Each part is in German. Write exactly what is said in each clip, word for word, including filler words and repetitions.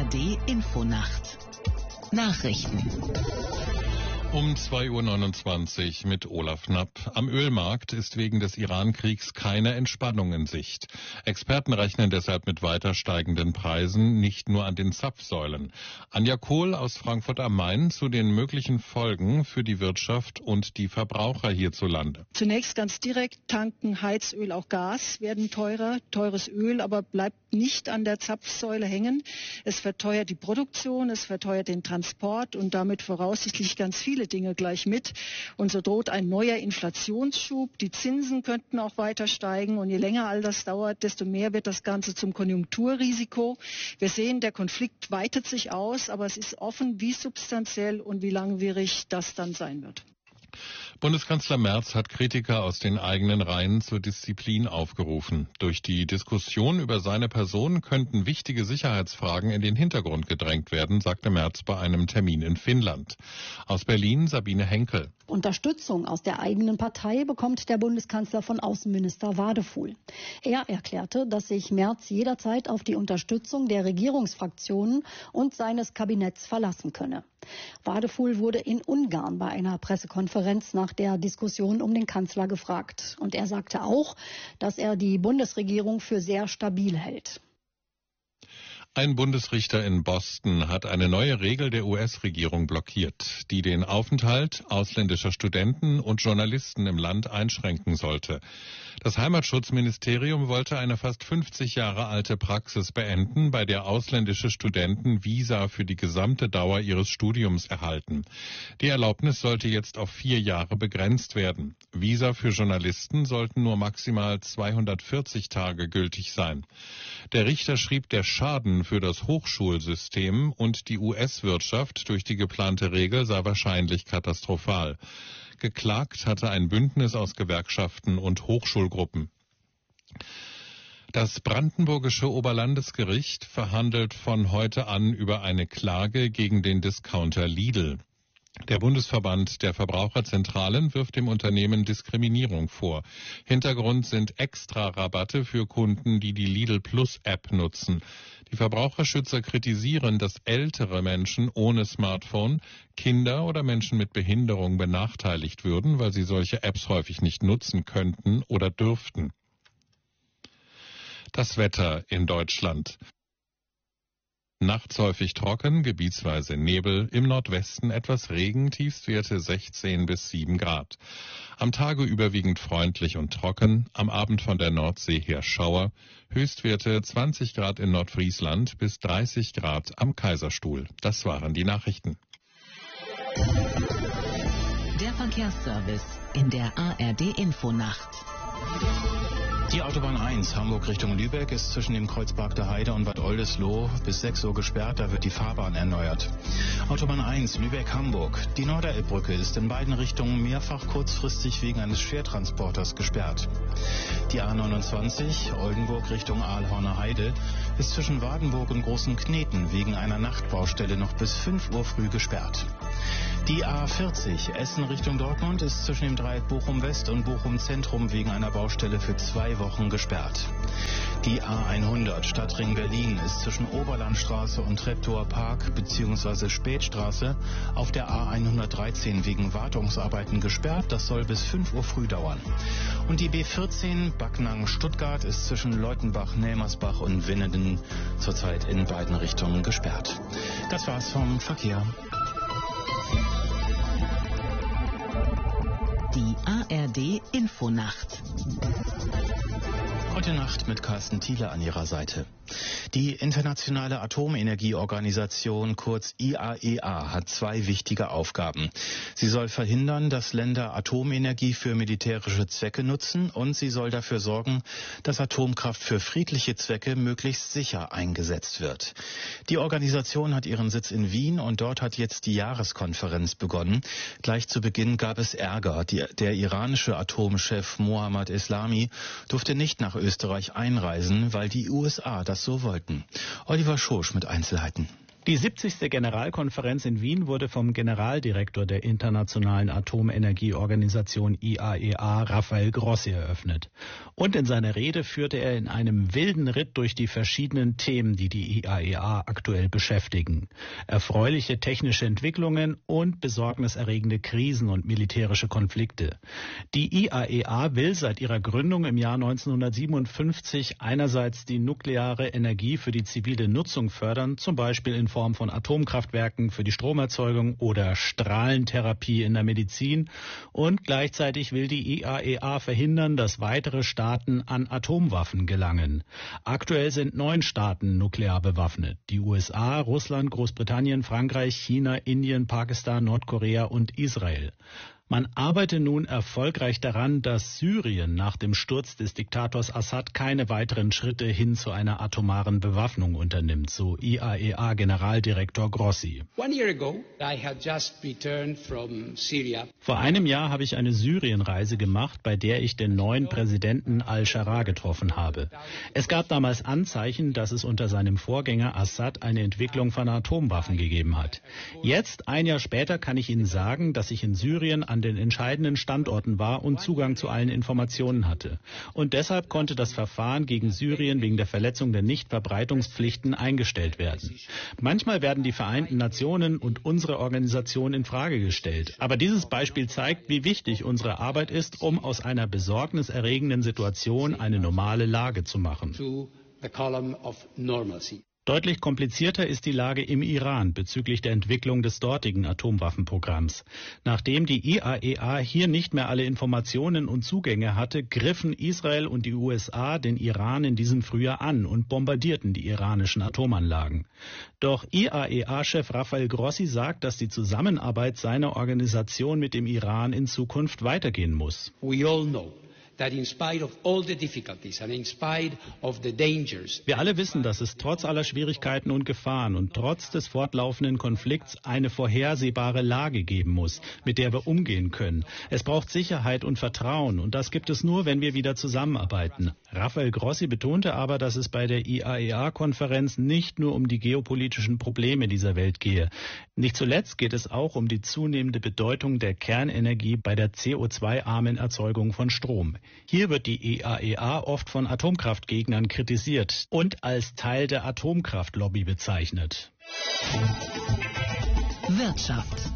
D Infonacht Nachrichten. Um zwei Uhr neunundzwanzig mit Olaf Knapp. Am Ölmarkt ist wegen des Iran-Kriegs keine Entspannung in Sicht. Experten rechnen deshalb mit weiter steigenden Preisen, nicht nur an den Zapfsäulen. Anja Kohl aus Frankfurt am Main zu den möglichen Folgen für die Wirtschaft und die Verbraucher hierzulande. Zunächst ganz direkt: Tanken, Heizöl, auch Gas werden teurer. Teures Öl aber bleibt nicht an der Zapfsäule hängen. Es verteuert die Produktion, es verteuert den Transport und damit voraussichtlich ganz viele Dinge gleich mit. Und so droht ein neuer Inflationsschub. Die Zinsen könnten auch weiter steigen. Und je länger all das dauert, desto mehr wird das Ganze zum Konjunkturrisiko. Wir sehen, der Konflikt weitet sich aus, aber es ist offen, wie substanziell und wie langwierig das dann sein wird. Bundeskanzler Merz hat Kritiker aus den eigenen Reihen zur Disziplin aufgerufen. Durch die Diskussion über seine Person könnten wichtige Sicherheitsfragen in den Hintergrund gedrängt werden, sagte Merz bei einem Termin in Finnland. Aus Berlin Sabine Henkel. Unterstützung aus der eigenen Partei bekommt der Bundeskanzler von Außenminister Wadefuhl. Er erklärte, dass sich Merz jederzeit auf die Unterstützung der Regierungsfraktionen und seines Kabinetts verlassen könne. Wadefuhl wurde in Ungarn bei einer Pressekonferenz nach der Diskussion um den Kanzler gefragt. Und er sagte auch, dass er die Bundesregierung für sehr stabil hält. Ein Bundesrichter in Boston hat eine neue Regel der U S-Regierung blockiert, die den Aufenthalt ausländischer Studenten und Journalisten im Land einschränken sollte. Das Heimatschutzministerium wollte eine fast fünfzig Jahre alte Praxis beenden, bei der ausländische Studenten Visa für die gesamte Dauer ihres Studiums erhalten. Die Erlaubnis sollte jetzt auf vier Jahre begrenzt werden. Visa für Journalisten sollten nur maximal zweihundertvierzig Tage gültig sein. Der Richter schrieb, der Schaden für das Hochschulsystem und die U S-Wirtschaft durch die geplante Regel sei wahrscheinlich katastrophal. Geklagt hatte ein Bündnis aus Gewerkschaften und Hochschulgruppen. Das brandenburgische Oberlandesgericht verhandelt von heute an über eine Klage gegen den Discounter Lidl. Der Bundesverband der Verbraucherzentralen wirft dem Unternehmen Diskriminierung vor. Hintergrund sind Extra-Rabatte für Kunden, die die Lidl Plus App nutzen. Die Verbraucherschützer kritisieren, dass ältere Menschen ohne Smartphone, Kinder oder Menschen mit Behinderung benachteiligt würden, weil sie solche Apps häufig nicht nutzen könnten oder dürften. Das Wetter in Deutschland. Nachts häufig trocken, gebietsweise Nebel, im Nordwesten etwas Regen, Tiefstwerte sechzehn bis sieben Grad. Am Tage überwiegend freundlich und trocken, am Abend von der Nordsee her Schauer, Höchstwerte zwanzig Grad in Nordfriesland bis dreißig Grad am Kaiserstuhl. Das waren die Nachrichten. Der Verkehrsservice in der A R D Infonacht. Die Autobahn eins Hamburg Richtung Lübeck ist zwischen dem Kreuz Barkter Heide und Bad Oldesloe bis sechs Uhr gesperrt, da wird die Fahrbahn erneuert. Autobahn eins Lübeck-Hamburg. Die Norderelbbrücke ist in beiden Richtungen mehrfach kurzfristig wegen eines Schwertransporters gesperrt. Die A neunundzwanzig Oldenburg Richtung Aalhorner Heide ist zwischen Wadenburg und Großen Kneten wegen einer Nachtbaustelle noch bis fünf Uhr früh gesperrt. Die A vierzig Essen Richtung Dortmund ist zwischen dem Dreieck Bochum West und Bochum Zentrum wegen einer Baustelle für zwei Wochen gesperrt. Die A hundert Stadtring Berlin ist zwischen Oberlandstraße und Treptower Park bzw. Spätstraße auf der A hundertdreizehn wegen Wartungsarbeiten gesperrt. Das soll bis fünf Uhr früh dauern. Und die B vierzehn Backnang Stuttgart ist zwischen Leutenbach, Nelmersbach und Winnenden zurzeit in beiden Richtungen gesperrt. Das war's vom Verkehr. Die A R D Infonacht. Heute Nacht mit Carsten Thiele an ihrer Seite. Die Internationale Atomenergieorganisation, kurz I A E A, hat zwei wichtige Aufgaben. Sie soll verhindern, dass Länder Atomenergie für militärische Zwecke nutzen, und sie soll dafür sorgen, dass Atomkraft für friedliche Zwecke möglichst sicher eingesetzt wird. Die Organisation hat ihren Sitz in Wien und dort hat jetzt die Jahreskonferenz begonnen. Gleich zu Beginn gab es Ärger. Die, der iranische Atomchef Mohammad Eslami durfte nicht nach Österreich einreisen, weil die U S A das so wollten. Oliver Schosch mit Einzelheiten. Die siebzigste Generalkonferenz in Wien wurde vom Generaldirektor der Internationalen Atomenergieorganisation I A E A, Rafael Grossi, eröffnet. Und in seiner Rede führte er in einem wilden Ritt durch die verschiedenen Themen, die die I A E A aktuell beschäftigen. Erfreuliche technische Entwicklungen und besorgniserregende Krisen und militärische Konflikte. Die I A E A will seit ihrer Gründung im Jahr neunzehnhundertsiebenundfünfzig einerseits die nukleare Energie für die zivile Nutzung fördern, zum Beispiel in Form von Atomkraftwerken für die Stromerzeugung oder Strahlentherapie in der Medizin, und gleichzeitig will die I A E A verhindern, dass weitere Staaten an Atomwaffen gelangen. Aktuell sind neun Staaten nuklear bewaffnet: die U S A, Russland, Großbritannien, Frankreich, China, Indien, Pakistan, Nordkorea und Israel. Man arbeite nun erfolgreich daran, dass Syrien nach dem Sturz des Diktators Assad keine weiteren Schritte hin zu einer atomaren Bewaffnung unternimmt, so I A E A-Generaldirektor Grossi. Vor einem Jahr habe ich eine Syrienreise gemacht, bei der ich den neuen Präsidenten al-Shara getroffen habe. Es gab damals Anzeichen, dass es unter seinem Vorgänger Assad eine Entwicklung von Atomwaffen gegeben hat. Jetzt, ein Jahr später, kann ich Ihnen sagen, dass ich in Syrien an den entscheidenden Standorten war und Zugang zu allen Informationen hatte. Und deshalb konnte das Verfahren gegen Syrien wegen der Verletzung der Nichtverbreitungspflichten eingestellt werden. Manchmal werden die Vereinten Nationen und unsere Organisation in Frage gestellt. Aber dieses Beispiel zeigt, wie wichtig unsere Arbeit ist, um aus einer besorgniserregenden Situation eine normale Lage zu machen. Deutlich komplizierter ist die Lage im Iran bezüglich der Entwicklung des dortigen Atomwaffenprogramms. Nachdem die I A E A hier nicht mehr alle Informationen und Zugänge hatte, griffen Israel und die U S A den Iran in diesem Frühjahr an und bombardierten die iranischen Atomanlagen. Doch I A E A-Chef Rafael Grossi sagt, dass die Zusammenarbeit seiner Organisation mit dem Iran in Zukunft weitergehen muss. We all know. Wir alle wissen, dass es trotz aller Schwierigkeiten und Gefahren und trotz des fortlaufenden Konflikts eine vorhersehbare Lage geben muss, mit der wir umgehen können. Es braucht Sicherheit und Vertrauen, und das gibt es nur, wenn wir wieder zusammenarbeiten. Rafael Grossi betonte aber, dass es bei der I A E A-Konferenz nicht nur um die geopolitischen Probleme dieser Welt gehe. Nicht zuletzt geht es auch um die zunehmende Bedeutung der Kernenergie bei der C O zwei armen Erzeugung von Strom. Hier wird die I A E A oft von Atomkraftgegnern kritisiert und als Teil der Atomkraftlobby bezeichnet. Wirtschaft.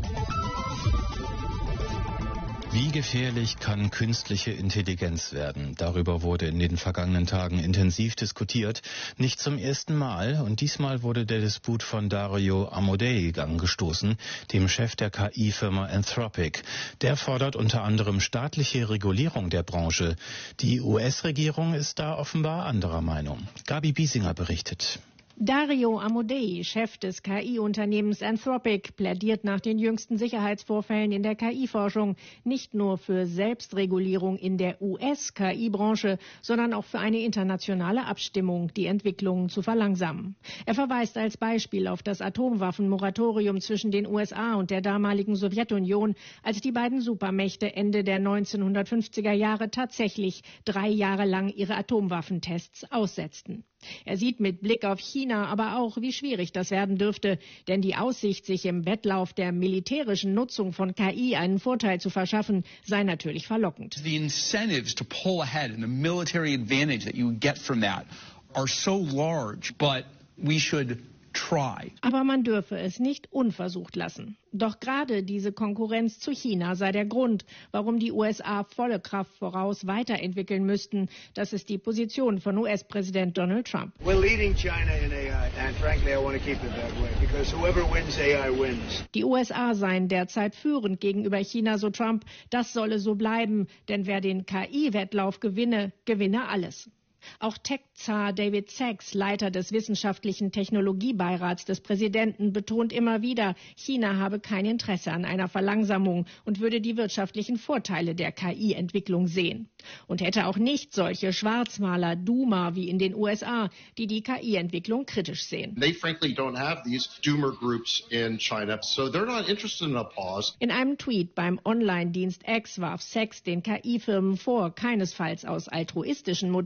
Wie gefährlich kann künstliche Intelligenz werden? Darüber wurde in den vergangenen Tagen intensiv diskutiert. Nicht zum ersten Mal, und diesmal wurde der Disput von Dario Amodei angestoßen, dem Chef der K I-Firma Anthropic. Der fordert unter anderem staatliche Regulierung der Branche. Die U S-Regierung ist da offenbar anderer Meinung. Gabi Biesinger berichtet. Dario Amodei, Chef des K I-Unternehmens Anthropic, plädiert nach den jüngsten Sicherheitsvorfällen in der K I-Forschung nicht nur für Selbstregulierung in der U S-K I-Branche, sondern auch für eine internationale Abstimmung, die Entwicklungen zu verlangsamen. Er verweist als Beispiel auf das Atomwaffenmoratorium zwischen den U S A und der damaligen Sowjetunion, als die beiden Supermächte Ende der neunzehnhundertfünfziger Jahre tatsächlich drei Jahre lang ihre Atomwaffentests aussetzten. Er sieht mit Blick auf China aber auch, wie schwierig das werden dürfte, denn die Aussicht, sich im Wettlauf der militärischen Nutzung von K I einen Vorteil zu verschaffen, sei natürlich verlockend. The incentives to pull ahead and the military advantage that you get from that are so large, but we should try. Aber man dürfe es nicht unversucht lassen. Doch gerade diese Konkurrenz zu China sei der Grund, warum die U S A volle Kraft voraus weiterentwickeln müssten. Das ist die Position von U S-Präsident Donald Trump. Die U S A seien derzeit führend gegenüber China, so Trump. Das solle so bleiben, denn wer den K I-Wettlauf gewinne, gewinne alles. Auch Tech-Zar David Sachs, Leiter des wissenschaftlichen Technologiebeirats des Präsidenten, betont immer wieder, China habe kein Interesse an einer Verlangsamung und würde die wirtschaftlichen Vorteile der K I-Entwicklung sehen. Und hätte auch nicht solche Schwarzmaler Doomer wie in den U S A, die die K I-Entwicklung kritisch sehen. They frankly don't have these doomer groups in China, so they're not interested in a pause. In einem Tweet beim Online-Dienst X warf Sachs den K I-Firmen vor, keinesfalls aus altruistischen Motiven zu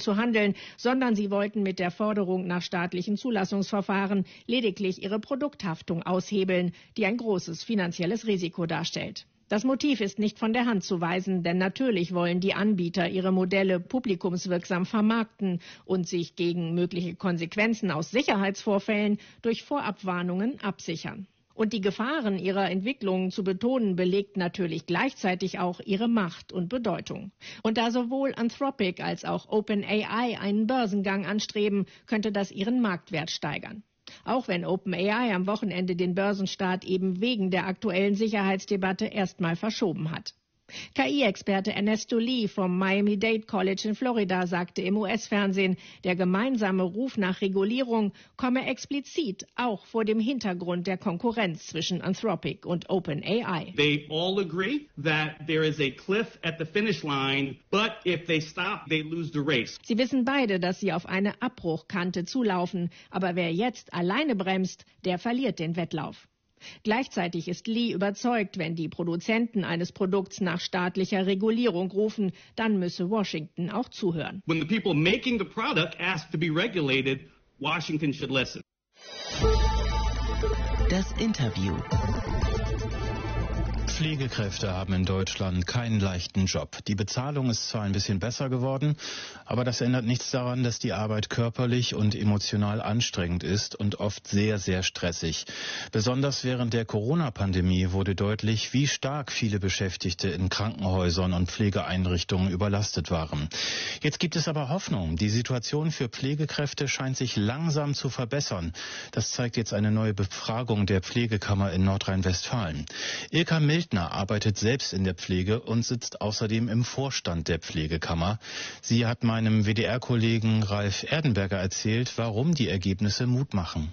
zu handeln, sondern sie wollten mit der Forderung nach staatlichen Zulassungsverfahren lediglich ihre Produkthaftung aushebeln, die ein großes finanzielles Risiko darstellt. Das Motiv ist nicht von der Hand zu weisen, denn natürlich wollen die Anbieter ihre Modelle publikumswirksam vermarkten und sich gegen mögliche Konsequenzen aus Sicherheitsvorfällen durch Vorabwarnungen absichern. Und die Gefahren ihrer Entwicklungen zu betonen, belegt natürlich gleichzeitig auch ihre Macht und Bedeutung. Und da sowohl Anthropic als auch OpenAI einen Börsengang anstreben, könnte das ihren Marktwert steigern. Auch wenn OpenAI am Wochenende den Börsenstart eben wegen der aktuellen Sicherheitsdebatte erstmal verschoben hat. K I-Experte Ernesto Lee vom Miami-Dade College in Florida sagte im U S-Fernsehen, der gemeinsame Ruf nach Regulierung komme explizit auch vor dem Hintergrund der Konkurrenz zwischen Anthropic und OpenAI. They all agree that there is a cliff at the finish line, but if they stop, they lose the race. Sie wissen beide, dass sie auf eine Abbruchkante zulaufen, aber wer jetzt alleine bremst, der verliert den Wettlauf. Gleichzeitig ist Lee überzeugt, wenn die Produzenten eines Produkts nach staatlicher Regulierung rufen, dann müsse Washington auch zuhören. When the people making the product ask to be regulated, Washington should listen. Das Interview. Pflegekräfte haben in Deutschland keinen leichten Job. Die Bezahlung ist zwar ein bisschen besser geworden, aber das ändert nichts daran, dass die Arbeit körperlich und emotional anstrengend ist und oft sehr, sehr stressig. Besonders während der Corona-Pandemie wurde deutlich, wie stark viele Beschäftigte in Krankenhäusern und Pflegeeinrichtungen überlastet waren. Jetzt gibt es aber Hoffnung. Die Situation für Pflegekräfte scheint sich langsam zu verbessern. Das zeigt jetzt eine neue Befragung der Pflegekammer in Nordrhein-Westfalen. Ilka Miltner arbeitet selbst in der Pflege und sitzt außerdem im Vorstand der Pflegekammer. Sie hat meinem W D R-Kollegen Ralf Erdenberger erzählt, warum die Ergebnisse Mut machen.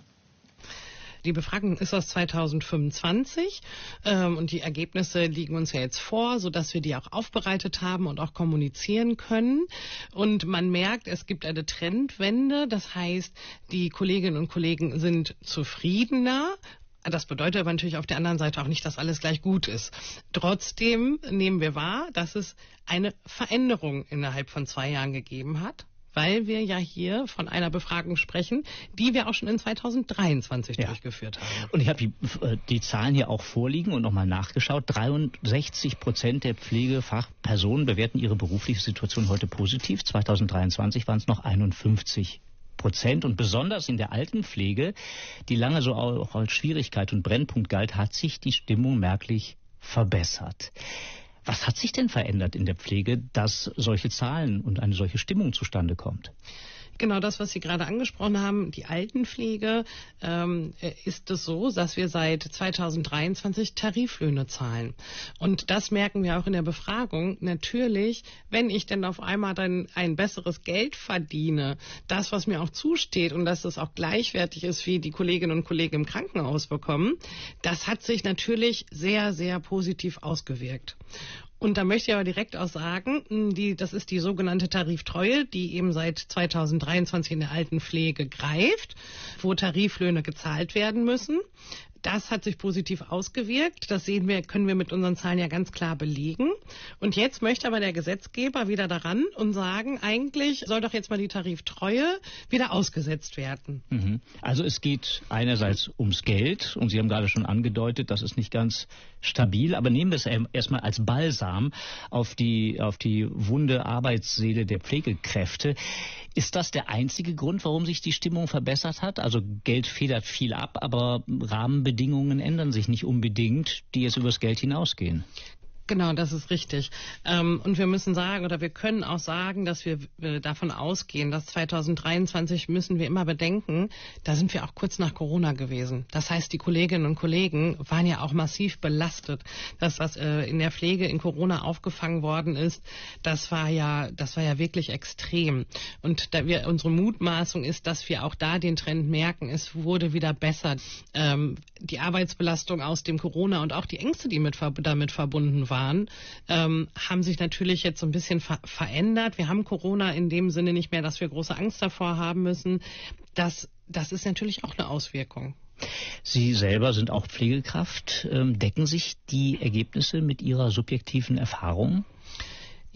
Die Befragung ist aus zweitausendfünfundzwanzig ähm, und die Ergebnisse liegen uns ja jetzt vor, sodass wir die auch aufbereitet haben und auch kommunizieren können. Und man merkt, es gibt eine Trendwende. Das heißt, die Kolleginnen und Kollegen sind zufriedener. Das bedeutet aber natürlich auf der anderen Seite auch nicht, dass alles gleich gut ist. Trotzdem nehmen wir wahr, dass es eine Veränderung innerhalb von zwei Jahren gegeben hat, weil wir ja hier von einer Befragung sprechen, die wir auch schon in zweitausenddreiundzwanzig ja. durchgeführt haben. Und ich habe die, die Zahlen hier auch vorliegen und nochmal nachgeschaut. dreiundsechzig Prozent der Pflegefachpersonen bewerten ihre berufliche Situation heute positiv. zweitausenddreiundzwanzig waren es noch einundfünfzig Prozent. Und besonders in der Altenpflege, die lange so auch als Schwierigkeit und Brennpunkt galt, hat sich die Stimmung merklich verbessert. Was hat sich denn verändert in der Pflege, dass solche Zahlen und eine solche Stimmung zustande kommt? Genau das, was Sie gerade angesprochen haben, die Altenpflege, ähm, ist es so, dass wir seit zweitausenddreiundzwanzig Tariflöhne zahlen. Und das merken wir auch in der Befragung. Natürlich, wenn ich denn auf einmal dann ein besseres Geld verdiene, das, was mir auch zusteht und dass es auch gleichwertig ist, wie die Kolleginnen und Kollegen im Krankenhaus bekommen, das hat sich natürlich sehr, sehr positiv ausgewirkt. Und da möchte ich aber direkt auch sagen, die, das ist die sogenannte Tariftreue, die eben seit zweitausenddreiundzwanzig in der Altenpflege greift, wo Tariflöhne gezahlt werden müssen. Das hat sich positiv ausgewirkt. Das sehen wir, können wir mit unseren Zahlen ja ganz klar belegen. Und jetzt möchte aber der Gesetzgeber wieder daran und sagen, eigentlich soll doch jetzt mal die Tariftreue wieder ausgesetzt werden. Mhm. Also es geht einerseits ums Geld und Sie haben gerade schon angedeutet, das ist nicht ganz stabil, aber nehmen wir es erstmal als Balsam auf die, auf die wunde Arbeitsseele der Pflegekräfte. Ist das der einzige Grund, warum sich die Stimmung verbessert hat? Also Geld federt viel ab, aber Rahmenbedingungen ändern sich nicht unbedingt, die jetzt übers Geld hinausgehen. Genau, das ist richtig. Ähm, und wir müssen sagen, oder wir können auch sagen, dass wir äh, davon ausgehen, dass zweitausenddreiundzwanzig müssen wir immer bedenken, da sind wir auch kurz nach Corona gewesen. Das heißt, die Kolleginnen und Kollegen waren ja auch massiv belastet. Das, was äh, in der Pflege in Corona aufgefangen worden ist, das war ja, das war ja wirklich extrem. Und da wir, unsere Mutmaßung ist, dass wir auch da den Trend merken, es wurde wieder besser. Ähm, die Arbeitsbelastung aus dem Corona und auch die Ängste, die mit, damit verbunden waren, Waren, ähm, haben sich natürlich jetzt so ein bisschen ver- verändert. Wir haben Corona in dem Sinne nicht mehr, dass wir große Angst davor haben müssen. Das, das ist natürlich auch eine Auswirkung. Sie selber sind auch Pflegekraft. Ähm, decken sich die Ergebnisse mit Ihrer subjektiven Erfahrung?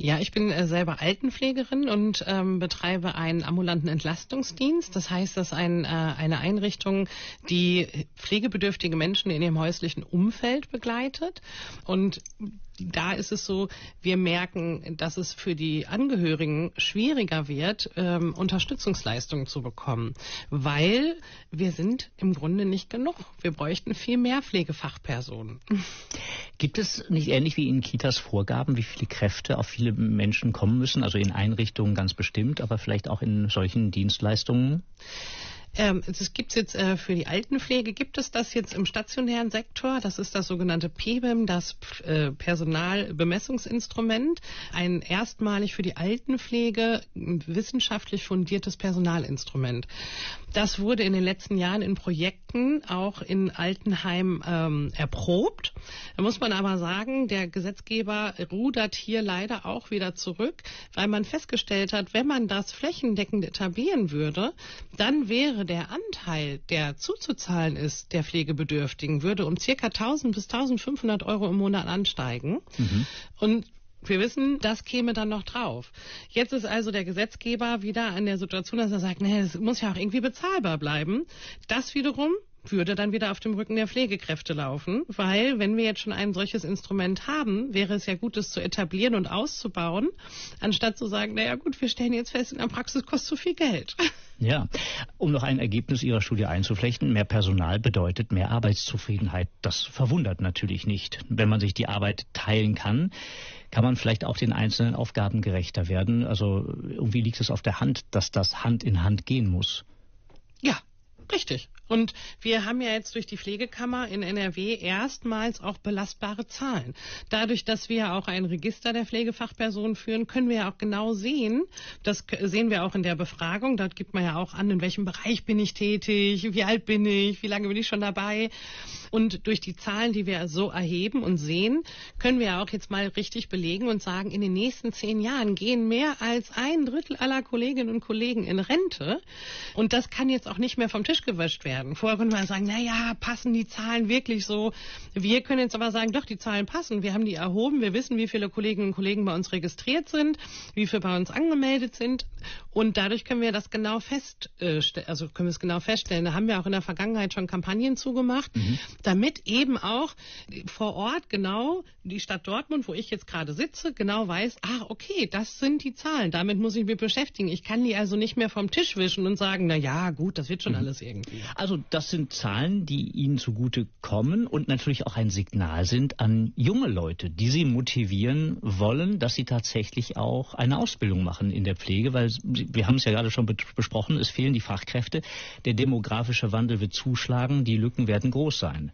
Ja, ich bin äh, selber Altenpflegerin und ähm, betreibe einen ambulanten Entlastungsdienst. Das heißt, das ist ein, äh, eine Einrichtung, die pflegebedürftige Menschen in ihrem häuslichen Umfeld begleitet. Und da ist es so, wir merken, dass es für die Angehörigen schwieriger wird, ähm, Unterstützungsleistungen zu bekommen, weil wir sind im Grunde nicht genug. Wir bräuchten viel mehr Pflegefachpersonen. Gibt es nicht ähnlich wie in Kitas Vorgaben, wie viele Kräfte auf viele Menschen kommen müssen? Also in Einrichtungen ganz bestimmt, aber vielleicht auch in solchen Dienstleistungen? Ähm, es gibt jetzt äh, für die Altenpflege, gibt es das jetzt im stationären Sektor. Das ist das sogenannte P B I M, das äh, Personalbemessungsinstrument. Ein erstmalig für die Altenpflege wissenschaftlich fundiertes Personalinstrument. Das wurde in den letzten Jahren in Projekten auch in Altenheimen ähm, erprobt. Da muss man aber sagen, der Gesetzgeber rudert hier leider auch wieder zurück, weil man festgestellt hat, wenn man das flächendeckend etablieren würde, dann wäre der Anteil, der zuzuzahlen ist, der Pflegebedürftigen, würde um ca. tausend bis tausendfünfhundert Euro im Monat ansteigen. Mhm. Und wir wissen, das käme dann noch drauf. Jetzt ist also der Gesetzgeber wieder an der Situation, dass er sagt, nee, es muss ja auch irgendwie bezahlbar bleiben. Das wiederum würde dann wieder auf dem Rücken der Pflegekräfte laufen, weil wenn wir jetzt schon ein solches Instrument haben, wäre es ja gut, es zu etablieren und auszubauen, anstatt zu sagen, naja gut, wir stellen jetzt fest, in der Praxis kostet so viel Geld. Ja, um noch ein Ergebnis Ihrer Studie einzuflechten, mehr Personal bedeutet mehr Arbeitszufriedenheit. Das verwundert natürlich nicht. Wenn man sich die Arbeit teilen kann, kann man vielleicht auch den einzelnen Aufgaben gerechter werden. Also irgendwie liegt es auf der Hand, dass das Hand in Hand gehen muss. Ja, richtig. Und wir haben ja jetzt durch die Pflegekammer in N R W erstmals auch belastbare Zahlen. Dadurch, dass wir auch ein Register der Pflegefachpersonen führen, können wir ja auch genau sehen, das sehen wir auch in der Befragung, dort gibt man ja auch an, in welchem Bereich bin ich tätig, wie alt bin ich, wie lange bin ich schon dabei. Und durch die Zahlen, die wir so erheben und sehen, können wir auch jetzt mal richtig belegen und sagen, in den nächsten zehn Jahren gehen mehr als ein Drittel aller Kolleginnen und Kollegen in Rente. Und das kann jetzt auch nicht mehr vom Tisch gewischt werden. Vorher konnte man sagen, naja, passen die Zahlen wirklich so? Wir können jetzt aber sagen, doch, die Zahlen passen. Wir haben die erhoben. Wir wissen, wie viele Kolleginnen und Kollegen bei uns registriert sind, wie viele bei uns angemeldet sind. Und dadurch können wir das genau fest, äh, also können wir es genau feststellen. Da haben wir auch in der Vergangenheit schon Kampagnen zugemacht, mhm. damit eben auch vor Ort genau die Stadt Dortmund, wo ich jetzt gerade sitze, genau weiß, ach, okay, das sind die Zahlen. Damit muss ich mich beschäftigen. Ich kann die also nicht mehr vom Tisch wischen und sagen, na ja, gut, das wird schon mhm. alles irgendwie. Also das sind Zahlen, die Ihnen zugute kommen und natürlich auch ein Signal sind an junge Leute, die Sie motivieren wollen, dass sie tatsächlich auch eine Ausbildung machen in der Pflege, weil wir haben es ja gerade schon besprochen, es fehlen die Fachkräfte, der demografische Wandel wird zuschlagen, die Lücken werden groß sein.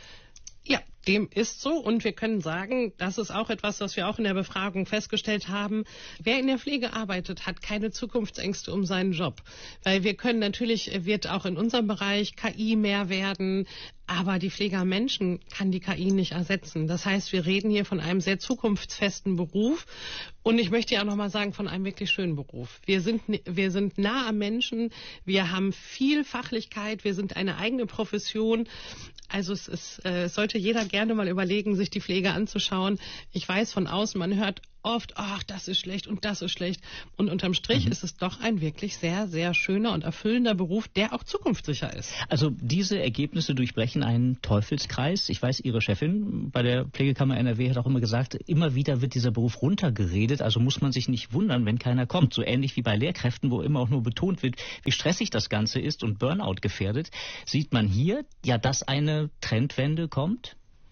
Ja, dem ist so und wir können sagen, das ist auch etwas, was wir auch in der Befragung festgestellt haben. Wer in der Pflege arbeitet, hat keine Zukunftsängste um seinen Job. Weil wir können natürlich, wird auch in unserem Bereich K I mehr werden, aber die Pflege am Menschen kann die K I nicht ersetzen. Das heißt, wir reden hier von einem sehr zukunftsfesten Beruf und ich möchte ja auch nochmal sagen, von einem wirklich schönen Beruf. Wir sind, wir sind nah am Menschen, wir haben viel Fachlichkeit, wir sind eine eigene Profession. Also es ist, äh, sollte jeder gerne mal überlegen, sich die Pflege anzuschauen. Ich weiß von außen, man hört oft, ach, das ist schlecht und das ist schlecht. Und unterm Strich mhm. ist es doch ein wirklich sehr, sehr schöner und erfüllender Beruf, der auch zukunftssicher ist. Also diese Ergebnisse durchbrechen einen Teufelskreis. Ich weiß, Ihre Chefin bei der Pflegekammer N R W hat auch immer gesagt, immer wieder wird dieser Beruf runtergeredet. Also muss man sich nicht wundern, wenn keiner kommt. So ähnlich wie bei Lehrkräften, wo immer auch nur betont wird, wie stressig das Ganze ist und Burnout gefährdet. Sieht man hier, ja, dass eine Trendwende kommt?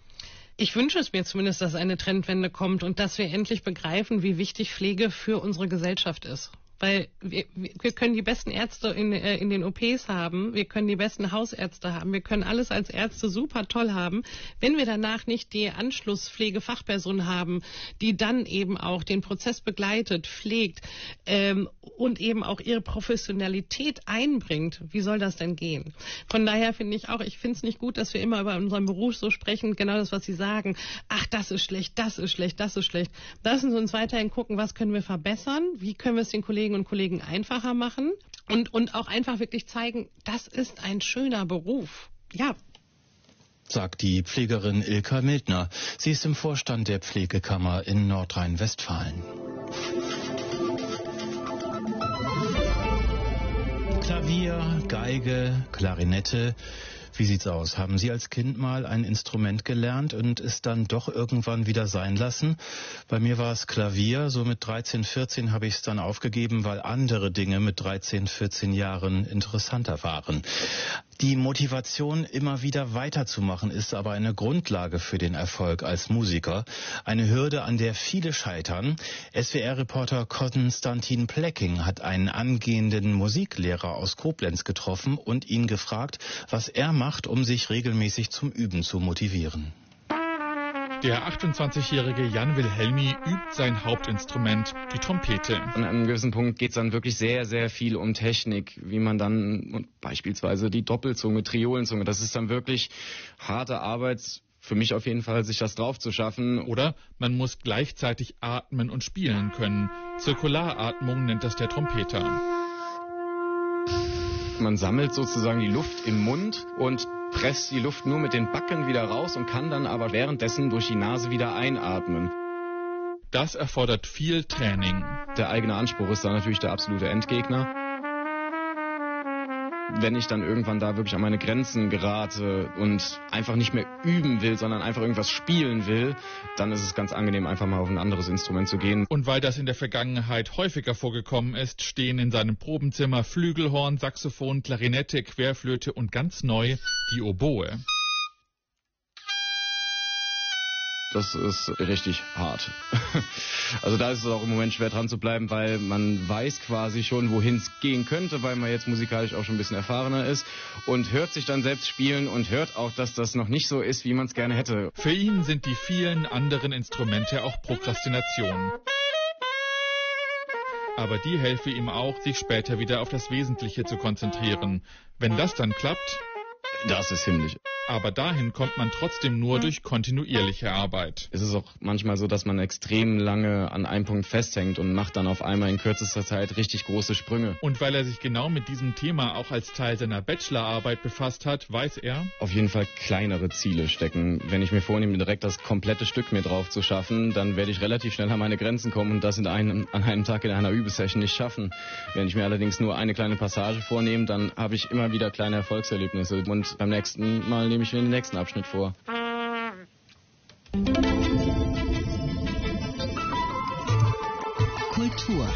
Ich wünsche es mir zumindest, dass eine Trendwende kommt und dass wir endlich begreifen, wie wichtig Pflege für unsere Gesellschaft ist. Weil wir, wir können die besten Ärzte in, äh, in den O Ps haben, wir können die besten Hausärzte haben, wir können alles als Ärzte super toll haben. Wenn wir danach nicht die Anschlusspflegefachperson haben, die dann eben auch den Prozess begleitet, pflegt ähm, und eben auch ihre Professionalität einbringt, wie soll das denn gehen? Von daher finde ich auch, ich finde es nicht gut, dass wir immer über unseren Beruf so sprechen, genau das, was Sie sagen. Ach, das ist schlecht, das ist schlecht, das ist schlecht. Lassen Sie uns weiterhin gucken, was können wir verbessern, wie können wir es den Kollegen und Kollegen einfacher machen und, und auch einfach wirklich zeigen, das ist ein schöner Beruf. Ja. Sagt die Pflegerin Ilka Mildner. Sie ist im Vorstand der Pflegekammer in Nordrhein-Westfalen. Klavier, Geige, Klarinette. Wie sieht's aus? Haben Sie als Kind mal ein Instrument gelernt und es dann doch irgendwann wieder sein lassen? Bei mir war es Klavier. So mit dreizehn, vierzehn habe ich es dann aufgegeben, weil andere Dinge mit dreizehn, vierzehn Jahren interessanter waren. Die Motivation, immer wieder weiterzumachen, ist aber eine Grundlage für den Erfolg als Musiker. Eine Hürde, an der viele scheitern. S W R-Reporter Konstantin Plecking hat einen angehenden Musiklehrer aus Koblenz getroffen und ihn gefragt, was er macht, um sich regelmäßig zum Üben zu motivieren. Der achtundzwanzigjährige Jan Wilhelmi übt sein Hauptinstrument, die Trompete. An einem gewissen Punkt geht es dann wirklich sehr, sehr viel um Technik, wie man dann beispielsweise die Doppelzunge, Triolenzunge, das ist dann wirklich harte Arbeit, für mich auf jeden Fall, sich das drauf zu schaffen. Oder man muss gleichzeitig atmen und spielen können. Zirkularatmung nennt das der Trompeter. Man sammelt sozusagen die Luft im Mund und presst die Luft nur mit den Backen wieder raus und kann dann aber währenddessen durch die Nase wieder einatmen. Das erfordert viel Training. Der eigene Anspruch ist da natürlich der absolute Endgegner. Wenn ich dann irgendwann da wirklich an meine Grenzen gerate und einfach nicht mehr üben will, sondern einfach irgendwas spielen will, dann ist es ganz angenehm, einfach mal auf ein anderes Instrument zu gehen. Und weil das in der Vergangenheit häufiger vorgekommen ist, stehen in seinem Probenzimmer Flügelhorn, Saxophon, Klarinette, Querflöte und ganz neu die Oboe. Das ist richtig hart. Also da ist es auch im Moment schwer dran zu bleiben, weil man weiß quasi schon, wohin es gehen könnte, weil man jetzt musikalisch auch schon ein bisschen erfahrener ist und hört sich dann selbst spielen und hört auch, dass das noch nicht so ist, wie man es gerne hätte. Für ihn sind die vielen anderen Instrumente auch Prokrastination. Aber die helfe ihm auch, sich später wieder auf das Wesentliche zu konzentrieren. Wenn das dann klappt, das ist himmlisch. Aber dahin kommt man trotzdem nur durch kontinuierliche Arbeit. Es ist auch manchmal so, dass man extrem lange an einem Punkt festhängt und macht dann auf einmal in kürzester Zeit richtig große Sprünge. Und weil er sich genau mit diesem Thema auch als Teil seiner Bachelorarbeit befasst hat, weiß er, auf jeden Fall kleinere Ziele stecken. Wenn ich mir vornehme, direkt das komplette Stück mir drauf zu schaffen, dann werde ich relativ schnell an meine Grenzen kommen und das in einem, an einem Tag in einer Übesession nicht schaffen. Wenn ich mir allerdings nur eine kleine Passage vornehme, dann habe ich immer wieder kleine Erfolgserlebnisse und beim nächsten Mal nehme ich mir den nächsten Abschnitt vor. Kultur.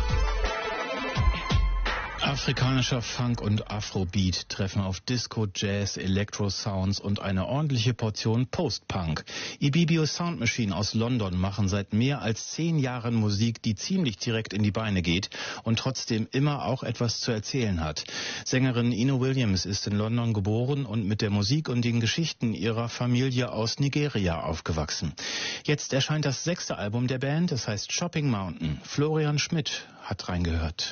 Afrikanischer Funk und Afrobeat treffen auf Disco, Jazz, Electro-Sounds und eine ordentliche Portion Post-Punk. Ibibio Sound Machine aus London machen seit mehr als zehn Jahren Musik, die ziemlich direkt in die Beine geht und trotzdem immer auch etwas zu erzählen hat. Sängerin Ino Williams ist in London geboren und mit der Musik und den Geschichten ihrer Familie aus Nigeria aufgewachsen. Jetzt erscheint das sechste Album der Band, es heißt Shopping Mountain. Florian Schmidt hat reingehört.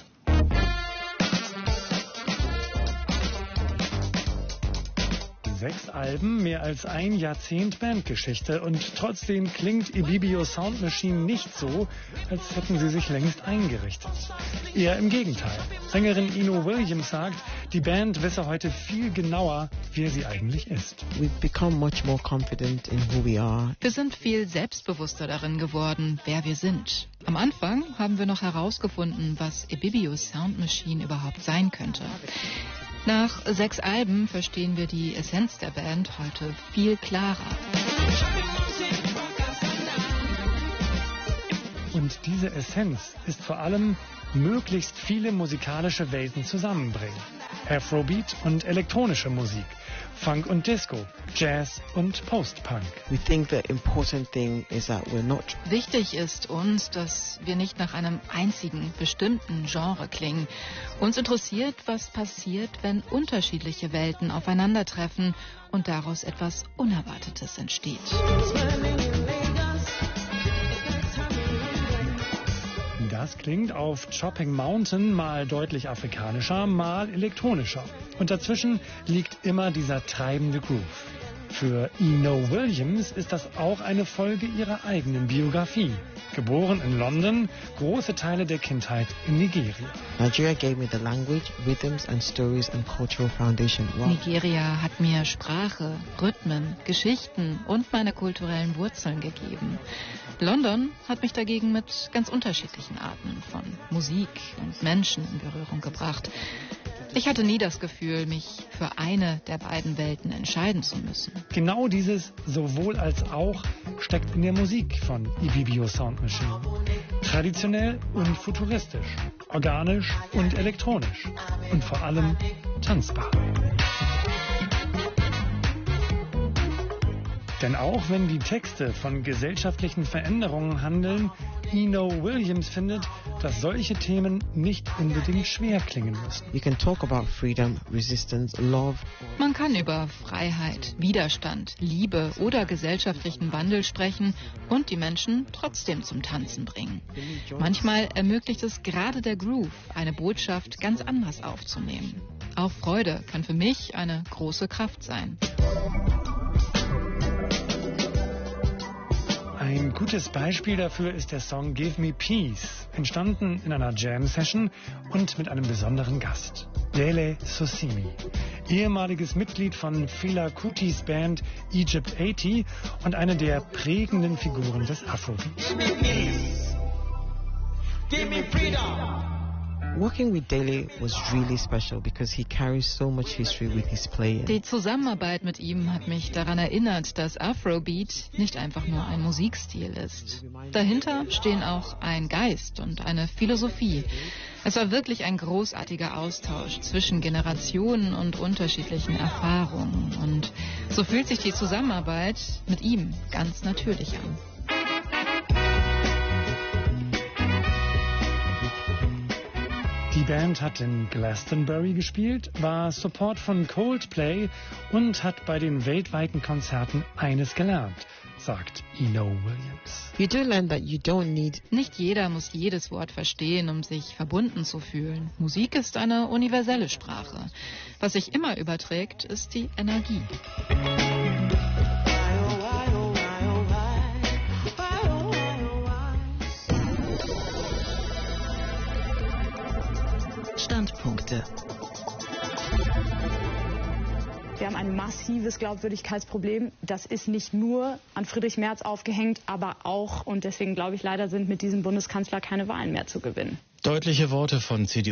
Sechs Alben, mehr als ein Jahrzehnt Bandgeschichte und trotzdem klingt Ibibio Sound Machine nicht so, als hätten sie sich längst eingerichtet. Eher im Gegenteil. Sängerin Ino Williams sagt, die Band wisse heute viel genauer, wer sie eigentlich ist. We've become much more confident in who we are. Wir sind viel selbstbewusster darin geworden, wer wir sind. Am Anfang haben wir noch herausgefunden, was Ibibio Sound Machine überhaupt sein könnte. Nach sechs Alben verstehen wir die Essenz der Band heute viel klarer. Und diese Essenz ist vor allem, möglichst viele musikalische Welten zusammenbringen. Afrobeat und elektronische Musik, Funk und Disco, Jazz und Post-Punk. We think the important thing is that we're not. Wichtig ist uns, dass wir nicht nach einem einzigen bestimmten Genre klingen. Uns interessiert, was passiert, wenn unterschiedliche Welten aufeinandertreffen und daraus etwas Unerwartetes entsteht. Das klingt auf Chopping Mountain mal deutlich afrikanischer, mal elektronischer. Und dazwischen liegt immer dieser treibende Groove. Für Eno Williams ist das auch eine Folge ihrer eigenen Biografie. Geboren in London, große Teile der Kindheit in Nigeria. Nigeria gave me the language, rhythms and stories and cultural foundation. Wow. Nigeria hat mir Sprache, Rhythmen, Geschichten und meine kulturellen Wurzeln gegeben. London hat mich dagegen mit ganz unterschiedlichen Arten von Musik und Menschen in Berührung gebracht. Ich hatte nie das Gefühl, mich für eine der beiden Welten entscheiden zu müssen. Genau dieses sowohl als auch steckt in der Musik von Ibibio Sound Machine. Traditionell und futuristisch, organisch und elektronisch und vor allem tanzbar. Denn auch wenn die Texte von gesellschaftlichen Veränderungen handeln, Eno Williams findet, dass solche Themen nicht unbedingt schwer klingen müssen. You can talk about freedom, resistance, love. Man kann über Freiheit, Widerstand, Liebe oder gesellschaftlichen Wandel sprechen und die Menschen trotzdem zum Tanzen bringen. Manchmal ermöglicht es gerade der Groove, eine Botschaft ganz anders aufzunehmen. Auch Freude kann für mich eine große Kraft sein. Ein gutes Beispiel dafür ist der Song Give Me Peace, entstanden in einer Jam-Session und mit einem besonderen Gast, Dele Sosimi, ehemaliges Mitglied von Fela Kutis Band Egypt achtzig und eine der prägenden Figuren des Afrobeat. Give me peace. Give me freedom. Working with Dele was really special because he carries so much history with his playing. Die Zusammenarbeit mit ihm hat mich daran erinnert, dass Afrobeat nicht einfach nur ein Musikstil ist. Dahinter stehen auch ein Geist und eine Philosophie. Es war wirklich ein großartiger Austausch zwischen Generationen und unterschiedlichen Erfahrungen. Und so fühlt sich die Zusammenarbeit mit ihm ganz natürlich an. Die Band hat in Glastonbury gespielt, war Support von Coldplay und hat bei den weltweiten Konzerten eines gelernt, sagt Eno Williams. You do learn that you don't need. Nicht jeder muss jedes Wort verstehen, um sich verbunden zu fühlen. Musik ist eine universelle Sprache. Was sich immer überträgt, ist die Energie. Standpunkte. Wir haben ein massives Glaubwürdigkeitsproblem. Das ist nicht nur an Friedrich Merz aufgehängt, aber auch, und deswegen glaube ich, leider sind mit diesem Bundeskanzler keine Wahlen mehr zu gewinnen. Deutliche Worte von C D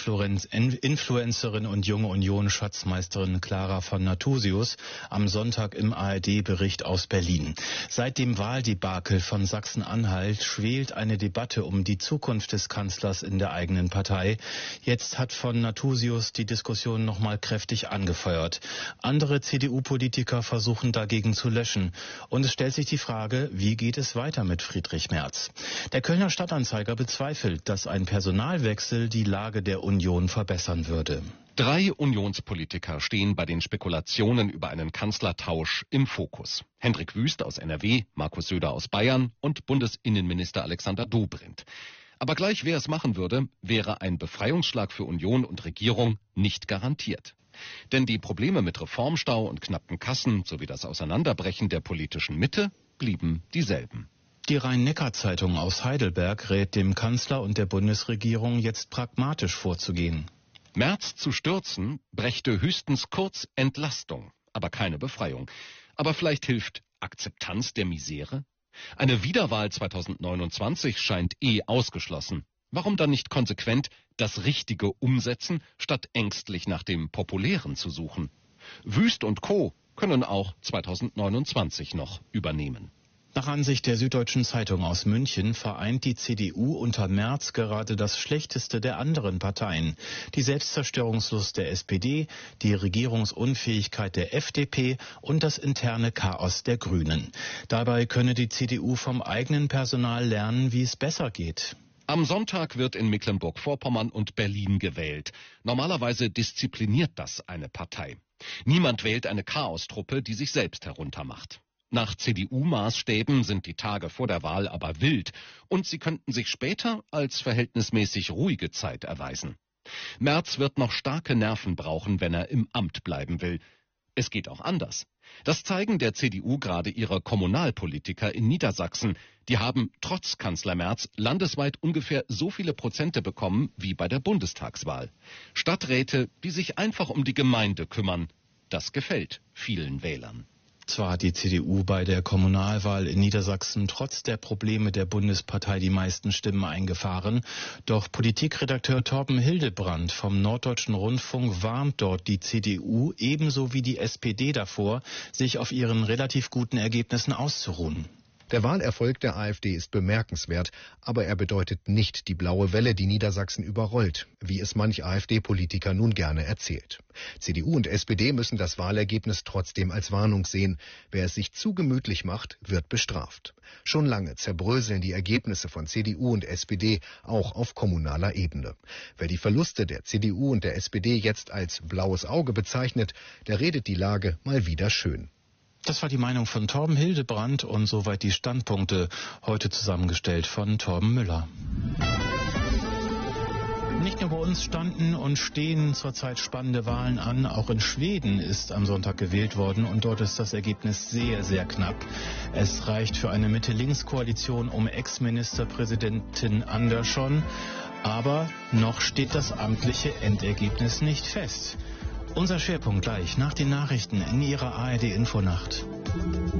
U-Influencerin und junge Union-Schatzmeisterin Clara von Nathusius am Sonntag im A R D-Bericht aus Berlin. Seit dem Wahldebakel von Sachsen-Anhalt schwelt eine Debatte um die Zukunft des Kanzlers in der eigenen Partei. Jetzt hat von Nathusius die Diskussion nochmal kräftig angefeuert. Andere C D U-Politiker versuchen dagegen zu löschen. Und es stellt sich die Frage, wie geht es weiter mit Friedrich Merz? Der Kölner Stadtanzeiger bezweifelt, dass ein Personalwechsel die Lage der Union verbessern würde. Drei Unionspolitiker stehen bei den Spekulationen über einen Kanzlertausch im Fokus. Hendrik Wüst aus N R W, Markus Söder aus Bayern und Bundesinnenminister Alexander Dobrindt. Aber gleich wer es machen würde, wäre ein Befreiungsschlag für Union und Regierung nicht garantiert. Denn die Probleme mit Reformstau und knappen Kassen sowie das Auseinanderbrechen der politischen Mitte blieben dieselben. Die Rhein-Neckar-Zeitung aus Heidelberg rät dem Kanzler und der Bundesregierung, jetzt pragmatisch vorzugehen. Merz zu stürzen brächte höchstens kurz Entlastung, aber keine Befreiung. Aber vielleicht hilft Akzeptanz der Misere? Eine Wiederwahl zweitausendneunundzwanzig scheint eh ausgeschlossen. Warum dann nicht konsequent das Richtige umsetzen, statt ängstlich nach dem Populären zu suchen? Wüst und Co. können auch zweitausendneunundzwanzig noch übernehmen. Nach Ansicht der Süddeutschen Zeitung aus München vereint die C D U unter Merz gerade das Schlechteste der anderen Parteien. Die Selbstzerstörungslust der S P D, die Regierungsunfähigkeit der F D P und das interne Chaos der Grünen. Dabei könne die C D U vom eigenen Personal lernen, wie es besser geht. Am Sonntag wird in Mecklenburg-Vorpommern und Berlin gewählt. Normalerweise diszipliniert das eine Partei. Niemand wählt eine Chaostruppe, die sich selbst heruntermacht. Nach C D U-Maßstäben sind die Tage vor der Wahl aber wild und sie könnten sich später als verhältnismäßig ruhige Zeit erweisen. Merz wird noch starke Nerven brauchen, wenn er im Amt bleiben will. Es geht auch anders. Das zeigen der C D U gerade ihre Kommunalpolitiker in Niedersachsen. Die haben trotz Kanzler Merz landesweit ungefähr so viele Prozente bekommen wie bei der Bundestagswahl. Stadträte, die sich einfach um die Gemeinde kümmern. Das gefällt vielen Wählern. Zwar hat die C D U bei der Kommunalwahl in Niedersachsen trotz der Probleme der Bundespartei die meisten Stimmen eingefahren, doch Politikredakteur Torben Hildebrand vom Norddeutschen Rundfunk warnt dort die C D U ebenso wie die S P D davor, sich auf ihren relativ guten Ergebnissen auszuruhen. Der Wahlerfolg der AfD ist bemerkenswert, aber er bedeutet nicht die blaue Welle, die Niedersachsen überrollt, wie es manch AfD-Politiker nun gerne erzählt. C D U und S P D müssen das Wahlergebnis trotzdem als Warnung sehen. Wer es sich zu gemütlich macht, wird bestraft. Schon lange zerbröseln die Ergebnisse von C D U und S P D auch auf kommunaler Ebene. Wer die Verluste der C D U und der S P D jetzt als blaues Auge bezeichnet, der redet die Lage mal wieder schön. Das war die Meinung von Torben Hildebrand und soweit die Standpunkte, heute zusammengestellt von Torben Müller. Nicht nur bei uns standen und stehen zurzeit spannende Wahlen an, auch in Schweden ist am Sonntag gewählt worden und dort ist das Ergebnis sehr, sehr knapp. Es reicht für eine Mitte-Links-Koalition um Ex-Ministerpräsidentin Andersson, aber noch steht das amtliche Endergebnis nicht fest. Unser Schwerpunkt gleich nach den Nachrichten in Ihrer A R D Infonacht.